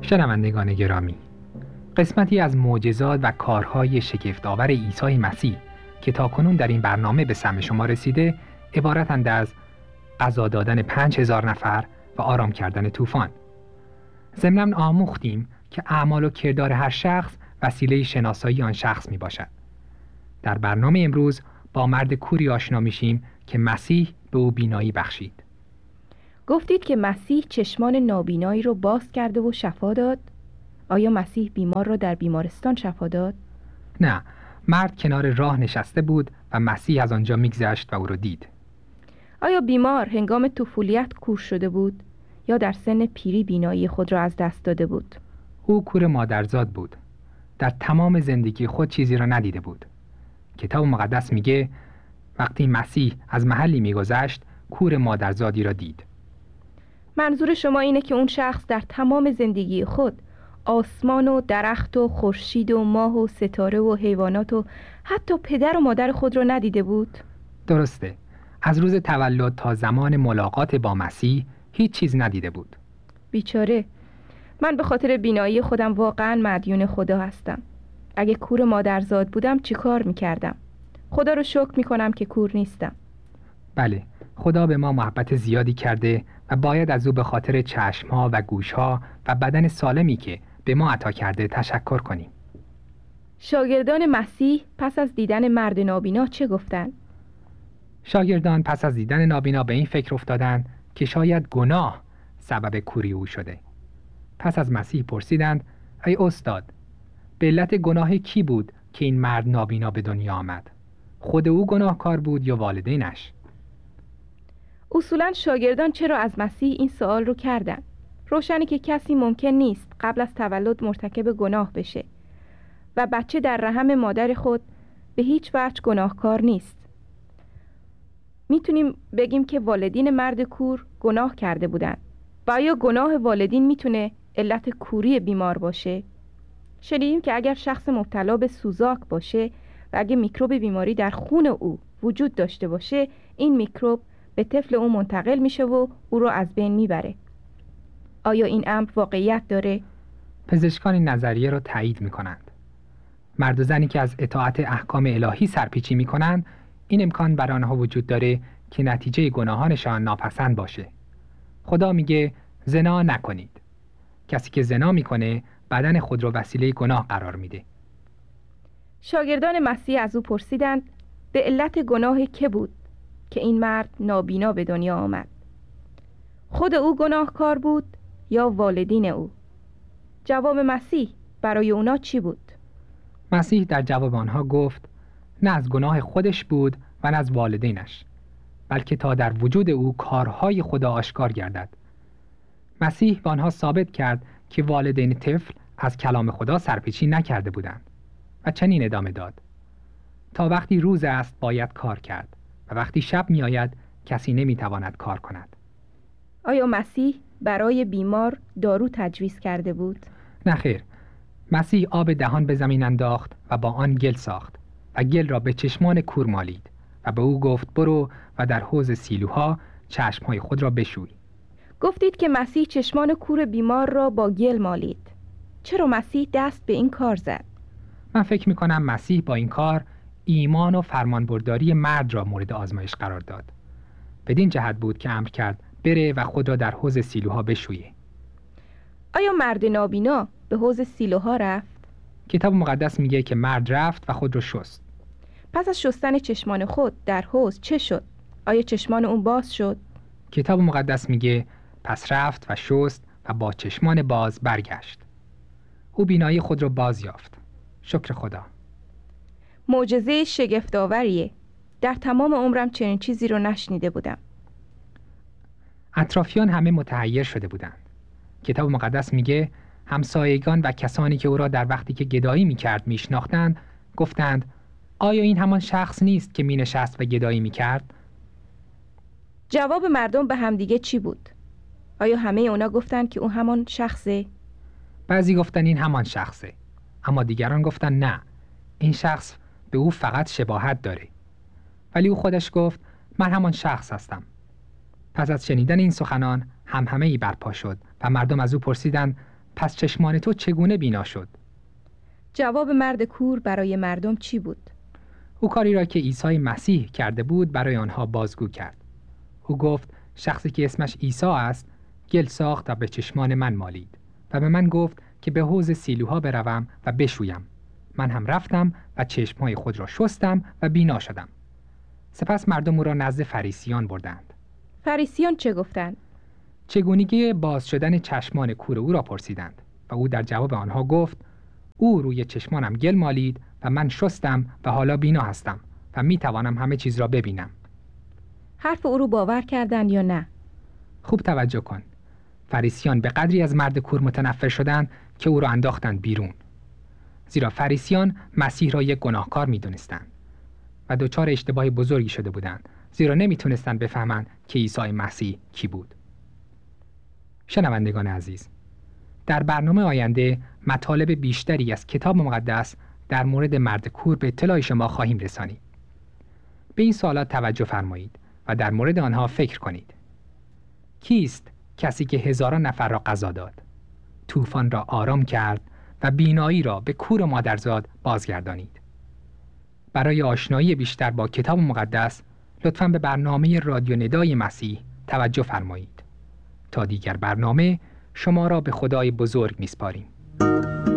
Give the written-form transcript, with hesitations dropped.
شنوندگان گرامی، قسمتی از معجزات و کارهای شگفت‌آور عیسی مسیح که تاکنون در این برنامه به سمع شما رسیده عبارتند از غذا دادن 5000 نفر و آرام کردن طوفان. ضمناً آموختیم که اعمال و کردار هر شخص وسیله شناسایی آن شخص می باشد. در برنامه امروز با مرد کوری آشنا میشیم که مسیح به او بینایی بخشید. گفتید که مسیح چشمان نابینایی رو باز کرده و شفا داد؟ آیا مسیح بیمار را در بیمارستان شفا داد؟ نه، مرد کنار راه نشسته بود و مسیح از آنجا میگذشت و او را دید. آیا بیمار هنگام طفولیت کور شده بود یا در سن پیری بینایی خود را از دست داده بود؟ او کور مادرزاد بود. در تمام زندگی خود چیزی را ندیده بود. کتاب مقدس میگه وقتی مسیح از محلی میگذشت کور مادرزادی را دید. منظور شما اینه که اون شخص در تمام زندگی خود آسمان و درخت و خورشید و ماه و ستاره و حیوانات و حتی پدر و مادر خود را ندیده بود؟ درسته. از روز تولد تا زمان ملاقات با مسیح هیچ چیز ندیده بود. بیچاره. من به خاطر بینایی خودم واقعا مدیون خدا هستم. اگه کور مادرزاد بودم چی کار میکردم؟ خدا رو شکر میکنم که کور نیستم. بله، خدا به ما محبت زیادی کرده و باید از او به خاطر چشمها و گوشها و بدن سالمی که به ما عطا کرده تشکر کنیم. شاگردان مسیح پس از دیدن مرد نابینا چه گفتند؟ شاگردان پس از دیدن نابینا به این فکر افتادند که شاید گناه سبب کوری او شده. پس از مسیح پرسیدند: ای استاد، به علت گناه کی بود که این مرد نابینا به دنیا آمد؟ خود او گناهکار بود یا والدینش؟ اصولاً شاگردان چرا از مسیح این سوال رو کردن؟ روشنه که کسی ممکن نیست قبل از تولد مرتکب گناه بشه و بچه در رحم مادر خود به هیچ وجه گناهکار نیست. میتونیم بگیم که والدین مرد کور گناه کرده بودن و آیا گناه والدین میتونه علت کوری بیمار باشه؟ شنیدیم که اگر شخص مبتلا به سوزاک باشه و اگه میکروب بیماری در خون او وجود داشته باشه، این میکروب به طفل او منتقل میشه و او رو از بین میبره. آیا این امر واقعیت داره؟ پزشکان این نظریه را تایید میکنند. مرد و زنی که از اطاعت احکام الهی سرپیچی میکنند، این امکان بر آنها وجود داره که نتیجه گناهانشان ناپسند باشه. خدا میگه زنا نکنید. کسی که زنا میکنه بدن خود را وسیله گناه قرار میده. شاگردان مسیح از او پرسیدند به علت گناه که بود که این مرد نابینا به دنیا آمد؟ خود او گناهکار بود یا والدین او؟ جواب مسیح برای اونا چی بود؟ مسیح در جواب آنها گفت نه از گناه خودش بود و نه از والدینش، بلکه تا در وجود او کارهای خدا آشکار گردد. مسیح به آنها ثابت کرد که والدین طفل از کلام خدا سرپیچی نکرده بودند و چنین ادامه داد: تا وقتی روز است باید کار کرد و وقتی شب می آید کسی نمی تواند کار کند. آیا مسیح برای بیمار دارو تجویز کرده بود؟ نه خیر. مسیح آب دهان به زمین انداخت و با آن گل ساخت و گل را به چشمان کور مالید و به او گفت برو و در حوض سیلوها چشمهای خود را بشوی. گفتید که مسیح چشمان کور بیمار را با گل مالید. چرا مسیح دست به این کار زد؟ من فکر می کنم مسیح با این کار ایمان و فرمانبرداری مرد را مورد آزمایش قرار داد. بدین جهت بود که امر کرد بره و خود را در حوض سیلوها بشویه. آیا مرد نابینا به حوض سیلوها رفت؟ کتاب مقدس میگه که مرد رفت و خود را شست. پس از شستن چشمان خود در حوض چه شد؟ آیا چشمان اون باز شد؟ کتاب مقدس میگه پس رفت و شست و با چشمان باز برگشت. او بینایی خود را باز یافت. شکر خدا. معجزه شگفت‌آوریه. در تمام عمرم چنین چیزی رو نشنیده بودم. اطرافیان همه متحیر شده بودند. کتاب مقدس میگه همسایگان و کسانی که او را در وقتی که گدایی میکرد میشناختند گفتند آیا این همان شخص نیست که مینشست و گدایی میکرد؟ جواب مردم به همدیگه چی بود؟ آیا همه اونا گفتند که او همان شخصه؟ بعضی گفتن این همان شخصه، اما دیگران گفتن نه، این شخص به او فقط شباهت داره. ولی او خودش گفت من همان شخص هستم. پس از شنیدن این سخنان همهمه‌ای برپا شد و مردم از او پرسیدند پس چشمان تو چگونه بینا شد؟ جواب مرد کور برای مردم چی بود؟ او کاری را که عیسی مسیح کرده بود برای آنها بازگو کرد. او گفت شخصی که اسمش عیسی است گل ساخت و به چشمان من مالید و به من گفت که به حوض سیلوها بروم و بشویم. من هم رفتم و چشمهای خود را شستم و بینا شدم. سپس مردم او را نزد فریسیان بردند. فریسیان چه گفتند؟ چگونگی باز شدن چشمان کور او را پرسیدند و او در جواب آنها گفت او روی چشمانم گل مالید و من شستم و حالا بینا هستم و می توانم همه چیز را ببینم. حرف او رو باور کردند یا نه؟ خوب توجه کن. فریسیان به قدری از مرد کور متنفر شدند که او را انداختند بیرون. زیرا فریسیان مسیح را یک گناهکار می دونستند و دچار اشتباه بزرگی شده بودند، زیرا نمی تونستند بفهمند که عیسی مسیح کی بود. شنوندگان عزیز، در برنامه آینده مطالب بیشتری از کتاب مقدس در مورد مرد کور به اطلاع شما خواهیم رسانید. به این سوالات توجه فرمایید و در مورد آنها فکر کنید. کیست کسی که هزاران نفر را غذا داد، طوفان را آرام کرد و بینایی را به کور مادرزاد بازگردانید؟ برای آشنایی بیشتر با کتاب مقدس لطفاً به برنامه رادیو ندای مسیح توجه فرمایید. تا دیگر برنامه، شما را به خدای بزرگ می‌سپاریم.